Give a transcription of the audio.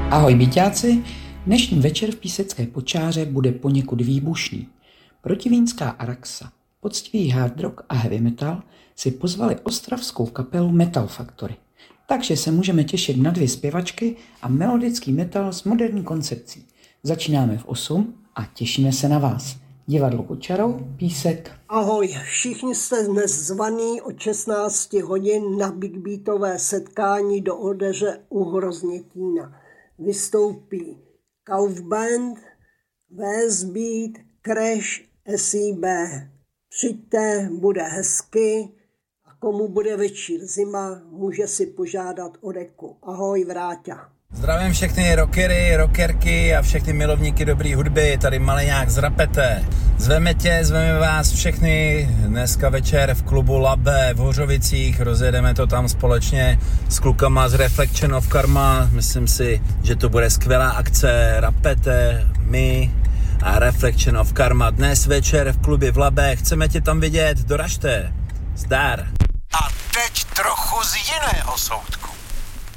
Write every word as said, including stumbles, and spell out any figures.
Ahoj byťáci, dnešní večer v Písecké Počáře bude poněkud výbušný. Protivínská Araxa, poctivý hard rock a heavy metal si pozvali ostravskou kapelu Metal Factory. Takže se můžeme těšit na dvě zpěvačky a melodický metal s moderní koncepcí. Začínáme v osm a těšíme se na vás. Divadlo pod čarou, Písek. Ahoj, všichni jste dnes zvaní od šestnáct hodin na Big Beatové setkání do Odeře u Hroznětína. Vystoupí Kaufband, Westbeat, Crash, S I B. Přijďte, bude hezky a komu bude večír zima, může si požádat o deku. Ahoj, Vráťa. Zdravím všechny rockery, rockerky a všechny milovníky dobrý hudby, tady Maleňák z Rapete. Zveme tě, zveme vás všechny dneska večer v klubu Labe v Hořovicích, rozjedeme to tam společně s klukama z Reflection of Karma, myslím si, že to bude skvělá akce, Rapete, my a Reflection of Karma dnes večer v klubě v Labe, chceme tě tam vidět, doražte, zdar. A teď trochu z jiného soudku.